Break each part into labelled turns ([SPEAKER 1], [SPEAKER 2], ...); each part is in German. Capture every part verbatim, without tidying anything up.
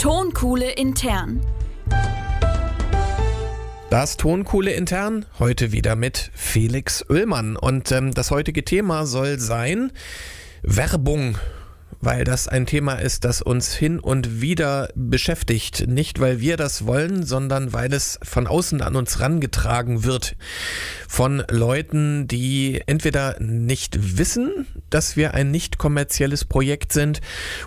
[SPEAKER 1] Tonkuhle intern.
[SPEAKER 2] Das Tonkuhle intern, heute wieder mit Felix Oehlmann. Und ähm, das heutige Thema soll sein Werbung. Weil das ein Thema ist, das uns hin und wieder beschäftigt. Nicht, weil wir das wollen, sondern weil es von außen an uns rangetragen wird. Von Leuten, die entweder nicht wissen, dass wir ein nicht kommerzielles Projekt sind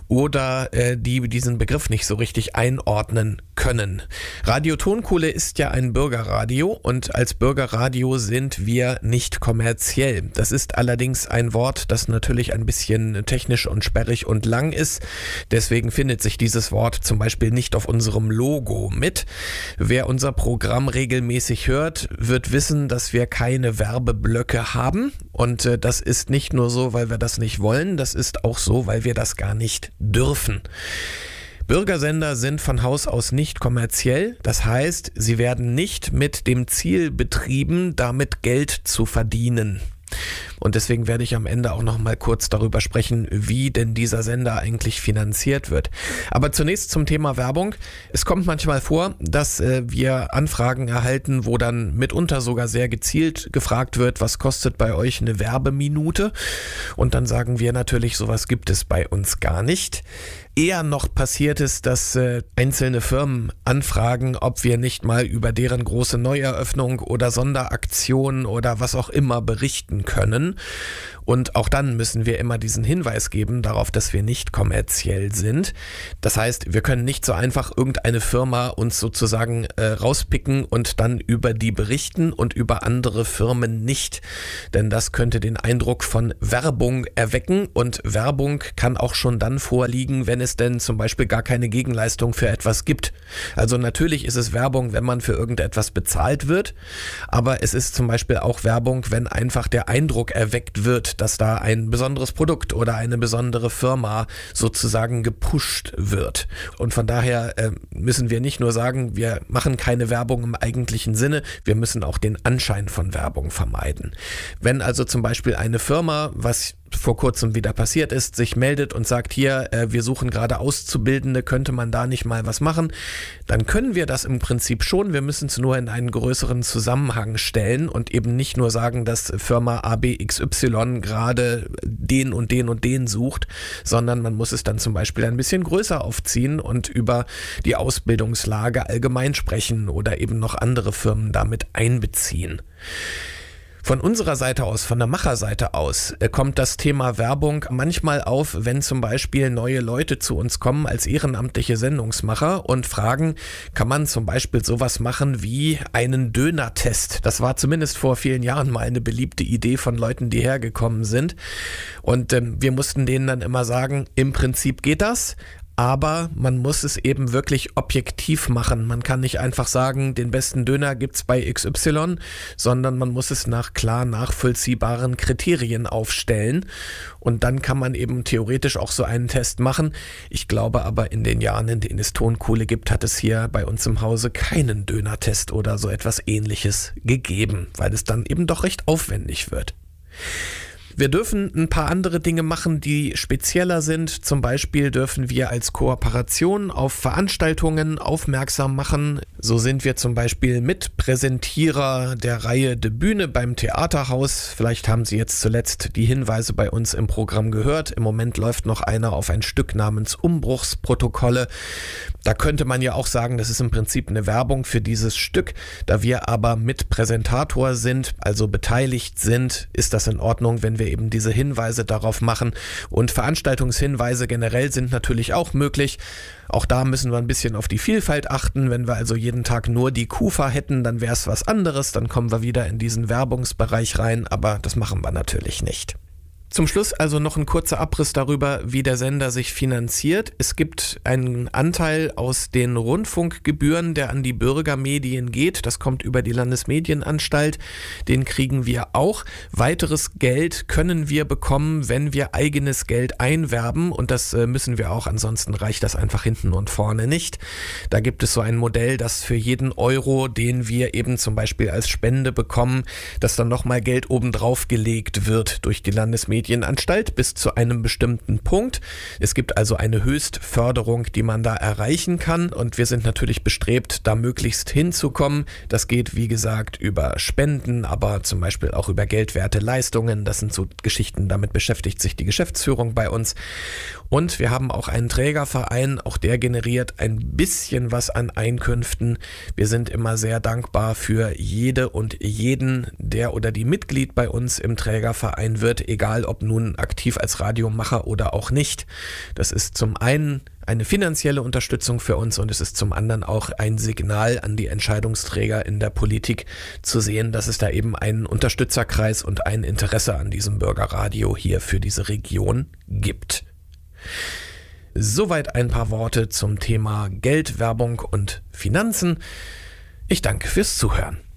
[SPEAKER 2] oder äh, die diesen Begriff nicht so richtig einordnen können. Radio Tonkuhle ist ja ein Bürgerradio und als Bürgerradio sind wir nicht kommerziell. Das ist allerdings ein Wort, das natürlich ein bisschen technisch und sperrig und lang ist. Deswegen findet sich dieses Wort zum Beispiel nicht auf unserem Logo mit. Wer unser Programm regelmäßig hört, wird wissen, dass wir keine Werbeblöcke haben. Und äh, das ist nicht nur so, weil wir das nicht wollen, das ist auch so, weil wir das gar nicht dürfen. Bürgersender sind von Haus aus nicht kommerziell. Das heißt, sie werden nicht mit dem Ziel betrieben, damit Geld zu verdienen. Und deswegen werde ich am Ende auch noch mal kurz darüber sprechen, wie denn dieser Sender eigentlich finanziert wird. Aber zunächst zum Thema Werbung. Es kommt manchmal vor, dass äh, wir Anfragen erhalten, wo dann mitunter sogar sehr gezielt gefragt wird, was kostet bei euch eine Werbeminute? Und dann sagen wir natürlich, sowas gibt es bei uns gar nicht. Eher noch passiert es, dass äh, einzelne Firmen anfragen, ob wir nicht mal über deren große Neueröffnung oder Sonderaktion oder was auch immer berichten können. Und auch dann müssen wir immer diesen Hinweis geben darauf, dass wir nicht kommerziell sind. Das heißt, wir können nicht so einfach irgendeine Firma uns sozusagen äh, rauspicken und dann über die berichten und über andere Firmen nicht. Denn das könnte den Eindruck von Werbung erwecken und Werbung kann auch schon dann vorliegen, wenn es denn zum Beispiel gar keine Gegenleistung für etwas gibt. Also natürlich ist es Werbung, wenn man für irgendetwas bezahlt wird, aber es ist zum Beispiel auch Werbung, wenn einfach der Eindruck erweckt wird, dass da ein besonderes Produkt oder eine besondere Firma sozusagen gepusht wird. Und von daher äh, müssen wir nicht nur sagen, wir machen keine Werbung im eigentlichen Sinne, wir müssen auch den Anschein von Werbung vermeiden. Wenn also zum Beispiel eine Firma, was vor kurzem wieder passiert ist, sich meldet und sagt, hier, äh, wir suchen gerade Auszubildende, könnte man da nicht mal was machen, dann können wir das im Prinzip schon, wir müssen es nur in einen größeren Zusammenhang stellen und eben nicht nur sagen, dass Firma A B X Y gerade den und den und den sucht, sondern man muss es dann zum Beispiel ein bisschen größer aufziehen und über die Ausbildungslage allgemein sprechen oder eben noch andere Firmen damit einbeziehen. Von unserer Seite aus, von der Macherseite aus, kommt das Thema Werbung manchmal auf, wenn zum Beispiel neue Leute zu uns kommen als ehrenamtliche Sendungsmacher und fragen, kann man zum Beispiel sowas machen wie einen Döner-Test? Das war zumindest vor vielen Jahren mal eine beliebte Idee von Leuten, die hergekommen sind. Und ähm, wir mussten denen dann immer sagen, im Prinzip geht das. Aber man muss es eben wirklich objektiv machen. Man kann nicht einfach sagen, den besten Döner gibt's bei X Y, sondern man muss es nach klar nachvollziehbaren Kriterien aufstellen. Und dann kann man eben theoretisch auch so einen Test machen. Ich glaube aber, in den Jahren, in denen es Tonkuhle gibt, hat es hier bei uns im Hause keinen Döner-Test oder so etwas Ähnliches gegeben, weil es dann eben doch recht aufwendig wird. Wir dürfen ein paar andere Dinge machen, die spezieller sind. Zum Beispiel dürfen wir als Kooperation auf Veranstaltungen aufmerksam machen. So sind wir zum Beispiel Mitpräsentierer der Reihe De Bühne beim Theaterhaus. Vielleicht haben Sie jetzt zuletzt die Hinweise bei uns im Programm gehört. Im Moment läuft noch einer auf ein Stück namens Umbruchsprotokolle. Da könnte man ja auch sagen, das ist im Prinzip eine Werbung für dieses Stück. Da wir aber Mitpräsentator sind, also beteiligt sind, ist das in Ordnung, wenn wir eben diese Hinweise darauf machen. Und Veranstaltungshinweise generell sind natürlich auch möglich. Auch da müssen wir ein bisschen auf die Vielfalt achten. Wenn wir also jeden Tag nur die Kufa hätten, dann wäre es was anderes. Dann kommen wir wieder in diesen Werbungsbereich rein, aber das machen wir natürlich nicht. Zum Schluss also noch ein kurzer Abriss darüber, wie der Sender sich finanziert. Es gibt einen Anteil aus den Rundfunkgebühren, der an die Bürgermedien geht. Das kommt über die Landesmedienanstalt. Den kriegen wir auch. Weiteres Geld können wir bekommen, wenn wir eigenes Geld einwerben. Und das müssen wir auch, ansonsten reicht das einfach hinten und vorne nicht. Da gibt es so ein Modell, dass für jeden Euro, den wir eben zum Beispiel als Spende bekommen, dass dann nochmal Geld obendrauf gelegt wird durch die Landesmedienanstalt. Landesmedienanstalt bis zu einem bestimmten Punkt. Es gibt also eine Höchstförderung, die man da erreichen kann und wir sind natürlich bestrebt, da möglichst hinzukommen. Das geht, wie gesagt, über Spenden, aber zum Beispiel auch über geldwerte Leistungen. Das sind so Geschichten, damit beschäftigt sich die Geschäftsführung bei uns. Und wir haben auch einen Trägerverein, auch der generiert ein bisschen was an Einkünften. Wir sind immer sehr dankbar für jede und jeden, der oder die Mitglied bei uns im Trägerverein wird, egal ob nun aktiv als Radiomacher oder auch nicht. Das ist zum einen eine finanzielle Unterstützung für uns und es ist zum anderen auch ein Signal an die Entscheidungsträger in der Politik zu sehen, dass es da eben einen Unterstützerkreis und ein Interesse an diesem Bürgerradio hier für diese Region gibt. Soweit ein paar Worte zum Thema Geld, Werbung und Finanzen. Ich danke fürs Zuhören.